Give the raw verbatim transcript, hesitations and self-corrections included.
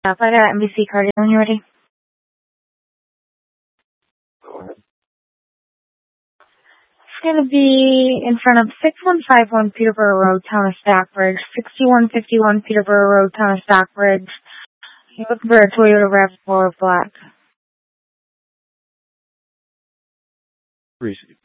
Yeah, I got N B C card when you're ready. It's going to be in front of six one five one Peterborough Road, Town of Stockbridge, sixty-one fifty-one Peterborough Road, Town of Stockbridge. You're looking for a Toyota RAV four Black. Receive.